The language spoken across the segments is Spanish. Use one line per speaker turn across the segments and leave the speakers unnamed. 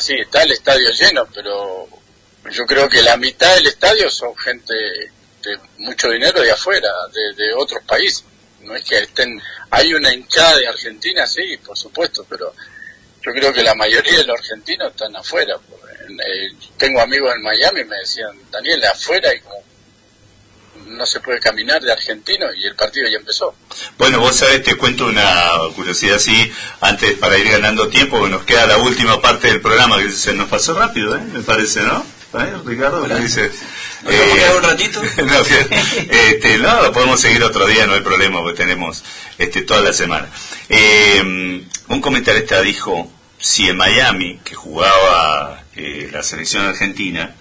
sí, está el estadio lleno, pero yo creo que la mitad del estadio son gente de mucho dinero de afuera, de otros países. No es que estén, hay una hinchada de Argentina, sí, por supuesto, pero yo creo que la mayoría de los argentinos están afuera. Tengo amigos en Miami y me decían, Daniel, afuera y como no se puede caminar de argentino y el partido ya empezó.
Bueno, vos sabés, te cuento una curiosidad así, antes para ir ganando tiempo, que nos queda la última parte del programa, que se nos pasó rápido, me parece, ¿no? Ricardo, ¿qué dices?
¿Nos vamos a quedar un ratito?
No, lo podemos seguir otro día, no hay problema, porque tenemos toda la semana. Un comentarista dijo, si en Miami, que jugaba la selección argentina,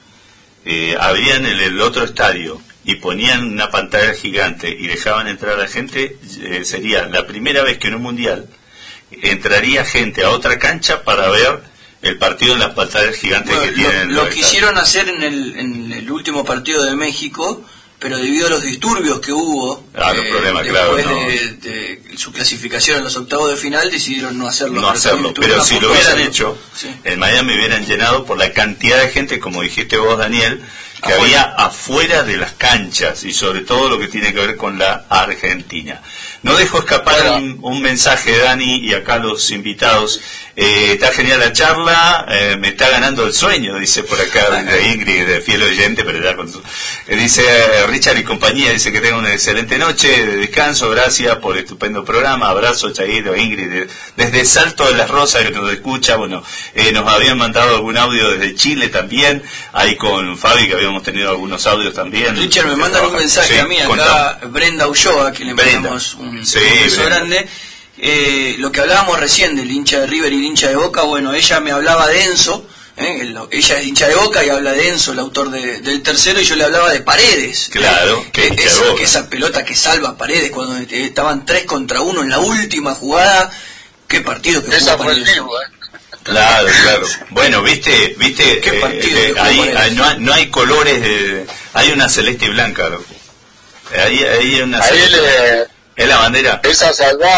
abrían el otro estadio y ponían una pantalla gigante y dejaban entrar a la gente, sería la primera vez que en un mundial entraría gente a otra cancha para ver el partido en las pantallas gigantes que tienen.
Lo quisieron hacer en el último partido de México, pero debido a los disturbios que hubo después de su clasificación en los octavos de final, decidieron no hacerlo.
Pero si lo hubieran hecho, sí, en Miami hubieran llenado por la cantidad de gente, como dijiste vos, Daniel, que había afuera de las canchas, y sobre todo lo que tiene que ver con la Argentina. No dejo escapar un mensaje, Dani, y acá los invitados. Está genial la charla, me está ganando el sueño, dice por acá de Ingrid, de fiel oyente, pero ya con su... dice Richard y compañía, dice que tenga una excelente noche de descanso, gracias por el estupendo programa, abrazo, Chaguito, Ingrid, desde Salto de las Rosas, que nos escucha, bueno, nos habían mandado algún audio desde Chile también, ahí con Fabi, que habíamos tenido algunos audios también.
Richard, me mandan un mensaje a mí, acá Brenda Ulloa, que le mandamos un beso grande. Lo que hablábamos recién del hincha de River y el hincha de Boca, bueno, ella me hablaba de Enzo, ella es hincha de Boca y habla de Enzo, el autor del tercero, y yo le hablaba de Paredes.
Claro,
que esa pelota que salva Paredes cuando estaban 3 contra 1 en la última jugada, qué partido que jugó Paredes.
Claro. Bueno, viste,
¿qué partido
ahí no hay colores, hay una celeste y blanca, loco. Ahí hay una celeste. ¿Es la bandera?
Esa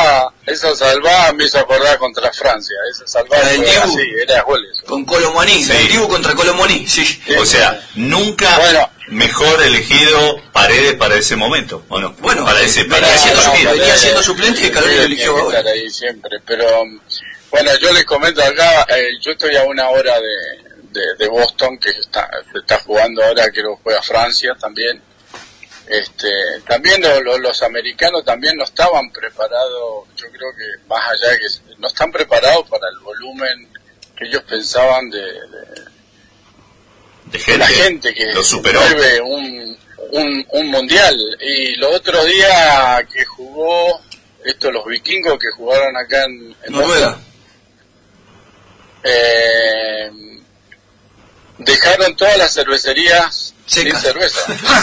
salvada me hizo acordar contra Francia. Esa salvada fue así, era goles.
Con Colomani, el Dibu contra Colomani, sí.
O sea, nunca mejor elegido Paredes para ese momento, ¿o no?
Bueno,
venía
siendo suplente y Calori lo eligió ahora.
Estar ahí siempre, pero bueno, yo les comento acá, yo estoy a una hora de Boston, que está jugando ahora, que lo juega Francia también. También los americanos también no estaban preparados, yo creo que más allá de que no están preparados para el volumen que ellos pensaban de
gente,
la gente que mueve un mundial. Y los otros días que jugó los vikingos que jugaron acá en
Noruega,
dejaron todas las cervecerías sin cerveza.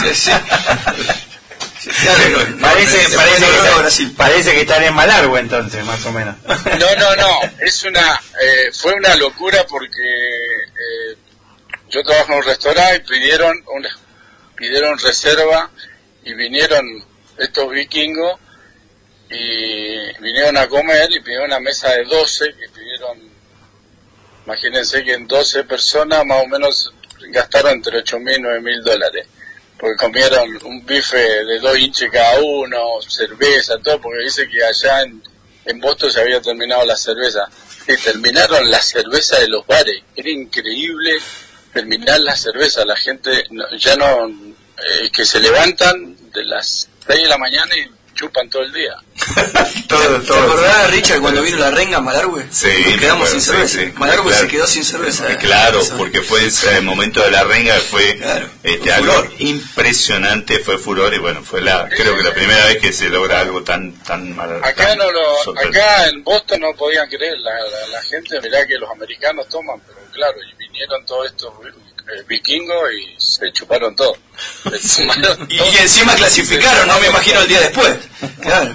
Parece que están en Malargüe entonces, más o menos.
No, fue una locura porque yo trabajo en un restaurante y pidieron reserva y vinieron estos vikingos y vinieron a comer y pidieron una mesa de 12 que pidieron, imagínense que en 12 personas más o menos gastaron entre $8,000 y $9,000, porque comieron un bife de 2 hinches cada uno, cerveza, todo, porque dice que allá en Boston se había terminado la cerveza, y terminaron la cerveza de los bares. Era increíble terminar la cerveza, la gente que se levantan de las 6 de la mañana y chupan todo el día.
¿Te acordás, Richard, cuando vino la renga a Malargüe?
Sí.
Quedamos sin cerveza.
Sí,
Malargüe
claro.
se quedó sin cerveza.
Claro, porque fue ese momento de la renga, fue algo impresionante, fue furor, y bueno, fue creo que la primera vez que se logra algo tan
acá en Boston no podían creer la gente, mirá que los americanos toman, pero claro, y vinieron todos estos vikingos y se chuparon todo.
Y encima clasificaron, no me imagino el día después. Claro.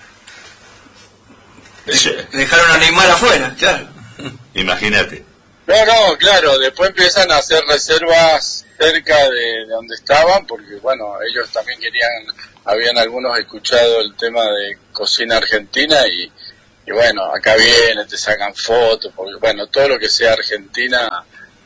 Dejaron a Neymar afuera, claro.
Imagínate.
No, claro, después empiezan a hacer reservas cerca de donde estaban, porque bueno, ellos también habían algunos escuchado el tema de cocina argentina bueno, acá vienen, te sacan fotos, porque bueno, todo lo que sea Argentina,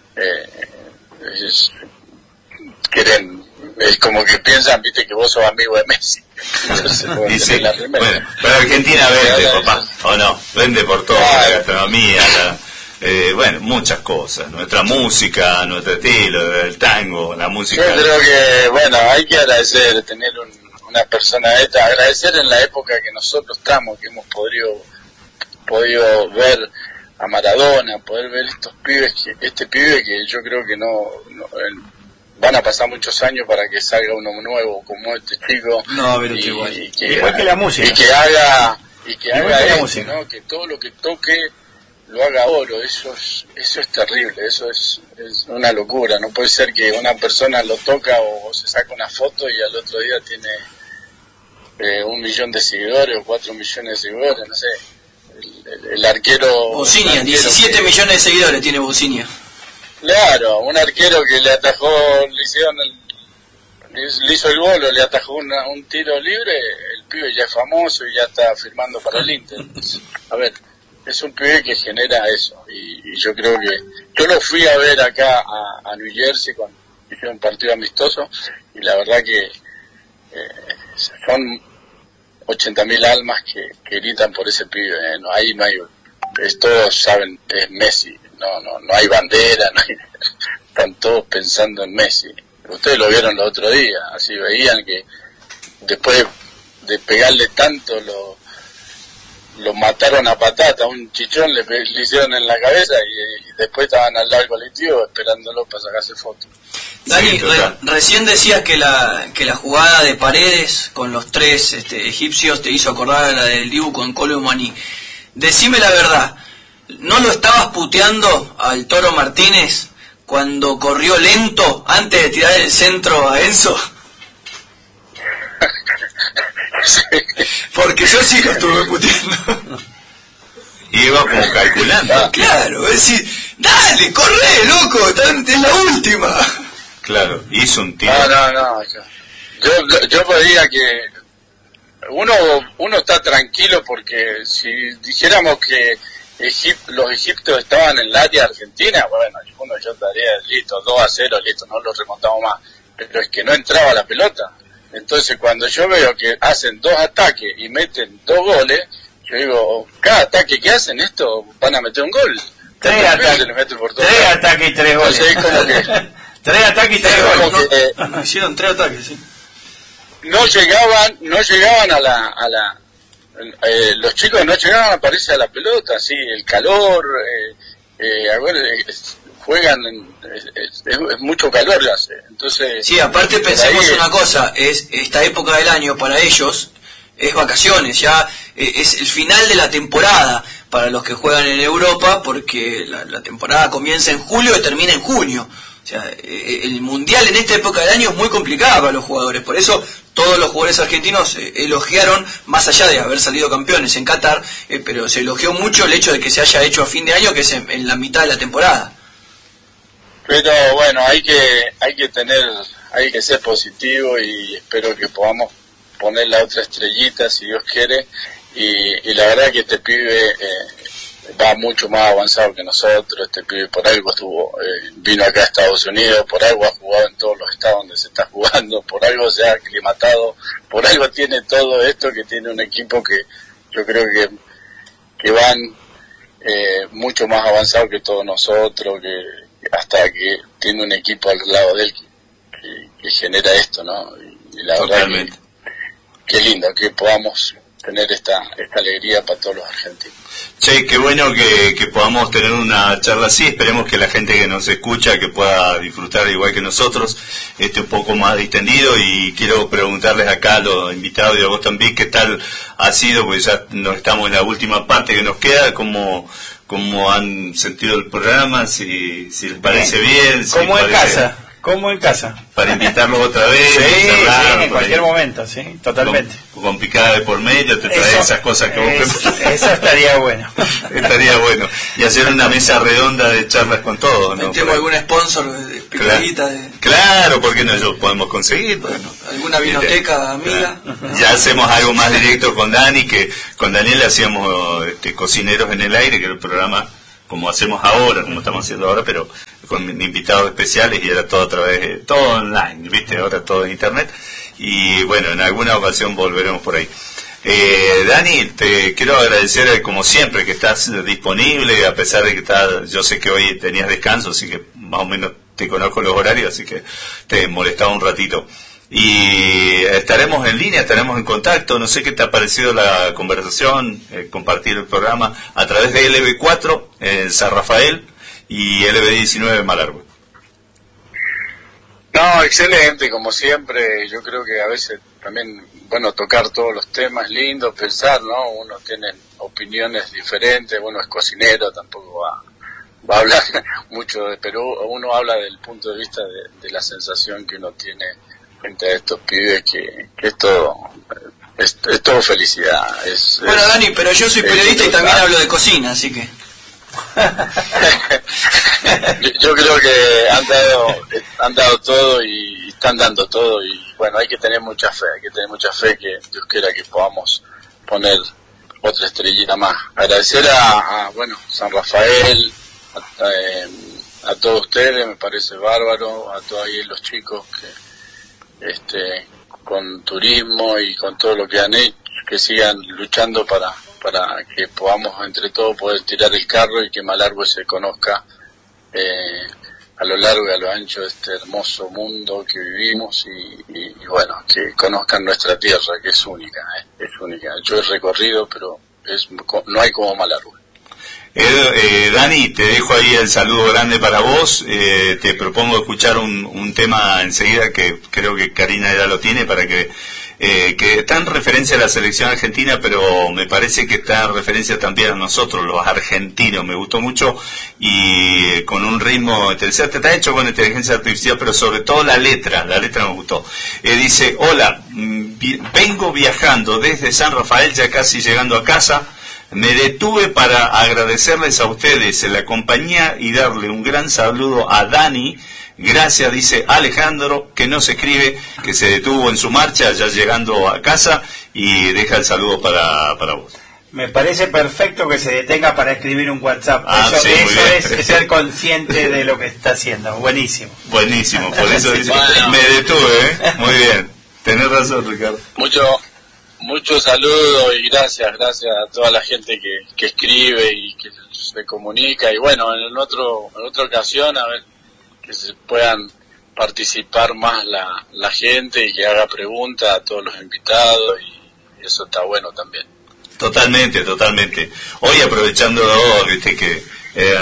es como que piensan, viste, que vos sos amigo de Messi. Entonces,
sí. Bueno, pero Argentina vende, papá, o no, vende por todo, la gastronomía, bueno, muchas cosas, nuestra música, nuestro estilo, el tango, la música.
Yo creo que, bueno, hay que agradecer, tener una persona esta, agradecer en la época que nosotros estamos, que hemos podido ver a Maradona, poder ver estos pibes, este pibe que yo creo que no van a pasar muchos años para que salga uno nuevo como este chico.
No, pero
igual que la música.
Y que haga eso, ¿no? Que todo lo que toque lo haga oro. Eso es terrible, eso es una locura. No puede ser que una persona lo toca o se saca una foto y al otro día tiene 1 millón de seguidores o 4 millones de seguidores, no sé. El arquero...
Bocinia, 17 millones de seguidores tiene Bocinia.
Claro, un arquero que le atajó, le hizo el gol o le atajó un tiro libre, el pibe ya es famoso y ya está firmando para el Inter. A ver, es un pibe que genera eso, y yo creo que... Yo lo fui a ver acá a New Jersey cuando hicieron un partido amistoso, y la verdad que son 80.000 almas que gritan por ese pibe, ahí no hay... Todos saben, es Messi. No hay bandera, están todos pensando en Messi. Ustedes lo vieron el otro día, así veían que después de pegarle tanto lo mataron a patata, un chichón le hicieron en la cabeza y después estaban al lado del colectivo esperándolo para sacarse fotos.
Dani, recién decías que la jugada de Paredes con los 3 egipcios te hizo acordar a la del Dibu con Colo Maní. Decime la verdad, ¿no lo estabas puteando al Toro Martínez cuando corrió lento antes de tirar el centro a Enzo?
Sí.
Porque yo sí lo estuve puteando.
Iba como calculando.
Claro, es decir, dale, corre, loco, es la última.
Claro, hizo un tiro.
No. Yo podría que uno está tranquilo, porque si dijéramos que los egipcios estaban en el área argentina, bueno, yo estaría listo, 2-0, listo, no lo remontamos más. Pero es que no entraba la pelota. Entonces cuando yo veo que hacen 2 ataques y meten 2 goles, yo digo, cada ataque que hacen esto van a meter un gol.
3 ataques y 3 goles.
Entonces, como que
3 ataques y 3 goles.
No, hicieron 3 ataques, sí.
No llegaban a la los chicos no llegaban a pararse a la pelota, sí, el calor, juegan, es mucho calor ya hace. Entonces,
sí, aparte pensemos una cosa, es esta época del año para ellos es vacaciones, ya es el final de la temporada para los que juegan en Europa, porque la temporada comienza en julio y termina en junio. O sea, el mundial en esta época del año es muy complicado para los jugadores, por eso todos los jugadores argentinos elogiaron, más allá de haber salido campeones en Qatar, pero se elogió mucho el hecho de que se haya hecho a fin de año, que es en la mitad de la temporada.
Pero bueno, hay que ser positivo, y espero que podamos poner la otra estrellita, si Dios quiere, y la verdad que este pibe va mucho más avanzado que nosotros. Este pibe por algo vino acá a Estados Unidos, por algo ha jugado en todos los estados donde se está jugando, por algo se ha aclimatado, por algo tiene todo esto, que tiene un equipo que yo creo que van mucho más avanzado que todos nosotros, que hasta que tiene un equipo al lado de él que genera esto, ¿no? Y la verdad que lindo que podamos tener esta alegría para todos los argentinos.
Che, qué bueno que podamos tener una charla así. Esperemos que la gente que nos escucha que pueda disfrutar igual que nosotros, un poco más distendido. Y quiero preguntarles acá a los invitados de Boston Beat qué tal ha sido, porque ya nos estamos en la última parte que nos queda, cómo han sentido el programa, si les parece bien.
Como en casa. Como en casa.
Para invitarlos otra vez.
Sí, en cualquier momento, sí, totalmente.
Con picada de por medio, te traes esas cosas que vos preparás.
Eso estaría bueno.
Estaría bueno. Y hacer una mesa redonda de charlas con todos, ¿no?
Tengo algún sponsor sponsor de picadita.
Claro, ¿por qué no lo podemos conseguir?
Bueno, alguna vinoteca amiga.
Ya hacemos algo más directo con Dani, que con Daniel hacíamos Cocineros en el Aire, que era el programa como hacemos ahora, como estamos haciendo ahora, pero con invitados especiales, y era todo a través de, todo online, ¿viste? Ahora todo en internet, y bueno, en alguna ocasión volveremos por ahí. Dani, te quiero agradecer como siempre que estás disponible, a pesar de que yo sé que hoy tenías descanso, así que más o menos te conozco los horarios, así que te molestaba un ratito. Y estaremos en línea, estaremos en contacto. No sé qué te ha parecido la conversación, compartir el programa a través de LB4 en San Rafael y LB19 en Malargüe.
No, excelente, como siempre. Yo creo que a veces también, bueno, tocar todos los temas, lindo, pensar, ¿no? Uno tiene opiniones diferentes, uno es cocinero, tampoco va a hablar mucho de Perú. Uno habla del punto de vista de la sensación que uno tiene frente a estos pibes, que es todo felicidad.
Bueno, Dani, pero yo soy periodista y también hablo de cocina, así que...
Yo creo que han dado todo y están dando todo, y bueno, hay que tener mucha fe que Dios quiera que podamos poner otra estrellita más. Agradecer a San Rafael, a todos ustedes, me parece bárbaro, a todos ahí los chicos que con turismo y con todo lo que han hecho, que sigan luchando para que podamos entre todos poder tirar el carro y que Malargüe se conozca a lo largo y a lo ancho de este hermoso mundo que vivimos, y bueno, que conozcan nuestra tierra, que es única. Yo he recorrido, pero no hay como Malargüe.
Dani, te dejo ahí el saludo grande para vos. Te propongo escuchar un tema enseguida que creo que Karina ya lo tiene, para que está en referencia a la selección argentina, pero me parece que está en referencia también a nosotros, los argentinos. Me gustó mucho, y con un ritmo interesante. Está hecho con inteligencia artificial, pero sobre todo la letra me gustó. Dice: hola, vengo viajando desde San Rafael, ya casi llegando a casa. Me detuve para agradecerles a ustedes la compañía y darle un gran saludo a Dani. Gracias, dice Alejandro, que no se escribe, que se detuvo en su marcha ya llegando a casa, y deja el saludo para vos.
Me parece perfecto que se detenga para escribir un WhatsApp.
Eso
es ser consciente de lo que está haciendo. Buenísimo,
por eso dice, me detuve, muy bien. Tenés razón, Ricardo.
Muchos saludos y gracias a toda la gente que escribe y que se comunica, y bueno, en otra ocasión, a ver, que se puedan participar más la gente y que haga preguntas a todos los invitados, y eso está bueno también.
Totalmente. Hoy, aprovechando, viste, que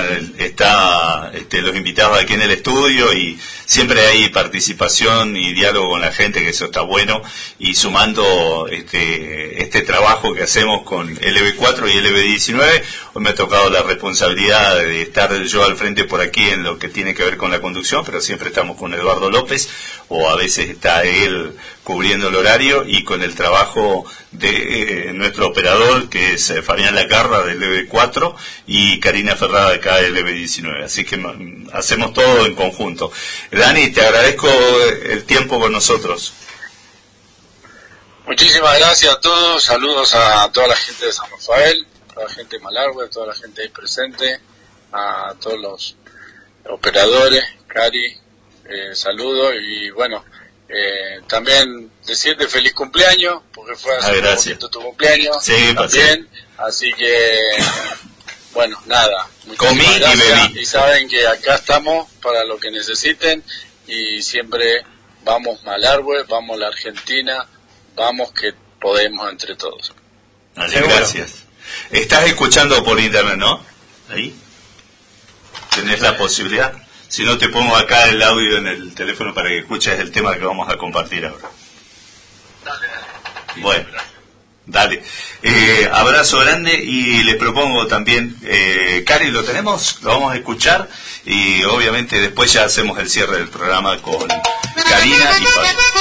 está los invitados aquí en el estudio, y siempre hay participación y diálogo con la gente, que eso está bueno, y sumando este trabajo que hacemos con LB4 y LB19, hoy me ha tocado la responsabilidad de estar yo al frente por aquí en lo que tiene que ver con la conducción, pero siempre estamos con Eduardo López, o a veces está él cubriendo el horario, y con el trabajo de nuestro operador, que es Fabián Lacarra del LB4, y Karina Ferrada de acá del LB19, así que hacemos todo en conjunto. Dani, te agradezco el tiempo con nosotros.
Muchísimas gracias a todos, saludos a toda la gente de San Rafael, a toda la gente de Malargüe, a toda la gente ahí presente, a todos los operadores, Cari, saludos, y bueno, también decirte feliz cumpleaños, porque fue hace poquito tu cumpleaños,
sí,
también, así que bueno, nada,
comí y bebí,
y saben que acá estamos para lo que necesiten, y siempre vamos Malargüe, vamos la Argentina, vamos que podemos entre todos.
Gracias. Estás escuchando por internet, ¿no? Ahí tenés la posibilidad. Si no, te pongo acá el audio en el teléfono para que escuches el tema que vamos a compartir ahora.
Dale.
Bueno, dale. Abrazo grande, y le propongo también, Cari, ¿lo tenemos? Lo vamos a escuchar, y obviamente después ya hacemos el cierre del programa con Karina y Fabio.